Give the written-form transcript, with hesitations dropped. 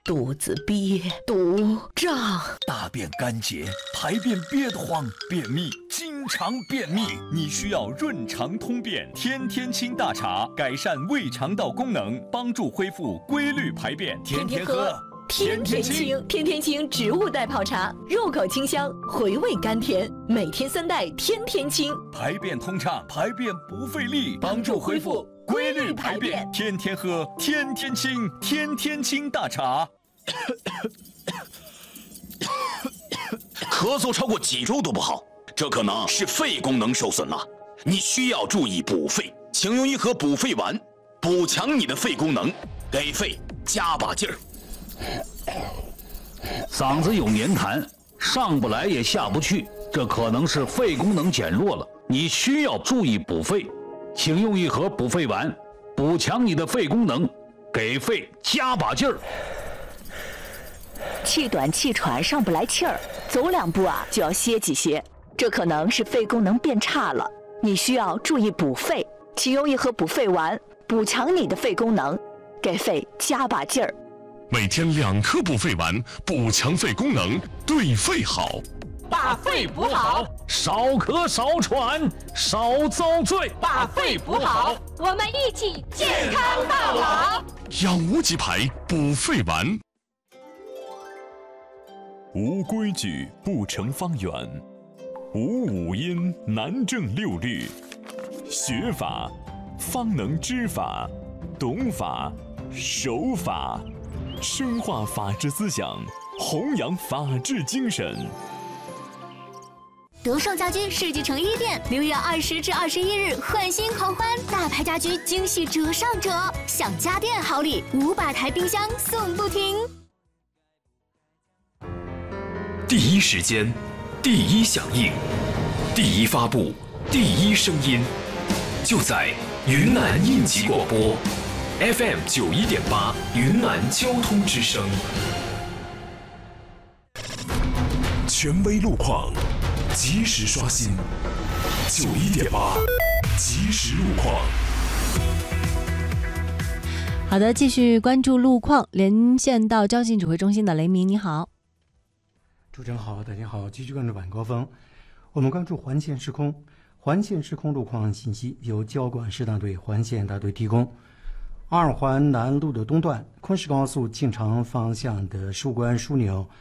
肚子憋，肚胀， 大便干结，排便憋得慌，便秘，经常便秘，你需要润肠通便天天清大茶，改善胃肠道功能，帮助恢复规律排便，天天喝。 天天清，天天清植物代泡茶，入口清香，回味甘甜，每天3袋，天天清， 排便通畅，排便不费力，帮助恢复规律排便，天天喝，天天清，天天清大茶。 咳嗽超过几周都不好，这可能是肺功能受损了，你需要注意补肺，请用一盒补肺丸，补强你的肺功能，给肺加把劲儿。 嗓子有黏痰，上不来也下不去，这可能是肺功能减弱了，你需要注意补肺，请用一盒补肺丸，补强你的肺功能，给肺加把劲儿。 气短气喘上不来气儿，走2步就要歇几歇，这可能是肺功能变差了，你需要注意补肺，请用一盒补肺丸，补强你的肺功能，给肺加把劲儿。 每天2颗补肺丸，补强肺功能，对肺好。 把肺补好， 少咳少喘少遭罪。 把肺补好， 我们一起健康到老。 养无极牌补肺丸。 无规矩不成方圆，无五音难正六律。学法方能知法，懂法守法，深化法治思想，弘扬法治精神。 德胜家居世纪城1店6月20至21日换新狂欢，大牌家居惊喜折上折，享家电好礼，500台冰箱送不停。 第一时间，第一响应，第一发布，第一声音，就在云南应急广播 FM 91.8云南交通之声。 权威路况，及时刷新91.8即时路况。 好的，继续关注路况，连线到交警指挥中心的雷鸣，你好。 主持人好，大家好，继续关注晚高峰。我们关注环线施工，环线施工路况信息由交管市大队环线大队提供。2环南路的东段，昆石高速进城方向的树关枢纽